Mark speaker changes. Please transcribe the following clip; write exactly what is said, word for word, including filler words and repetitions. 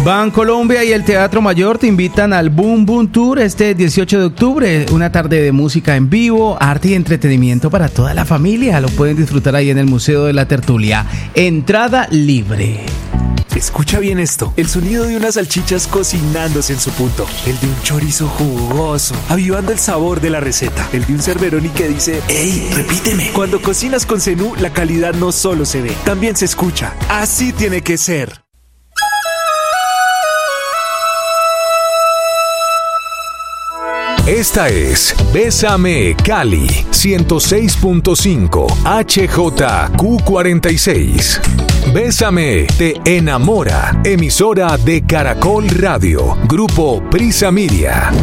Speaker 1: Bancolombia y el Teatro Mayor te invitan al Boom Boom Tour este dieciocho de octubre. Una tarde de música en vivo, arte y entretenimiento para toda la familia. Lo pueden disfrutar ahí en el Museo de la Tertulia. Entrada libre.
Speaker 2: Escucha bien esto, el sonido de unas salchichas cocinándose en su punto, el de un chorizo jugoso, avivando el sabor de la receta, el de un Cerberoni que dice, ¡ey, repíteme! Cuando cocinas con Zenú, la calidad no solo se ve, también se escucha. Así tiene que ser.
Speaker 3: Esta es Bésame Cali ciento seis punto cinco H J Q cuarenta y seis. Bésame te enamora. Emisora de Caracol Radio. Grupo Prisa Media.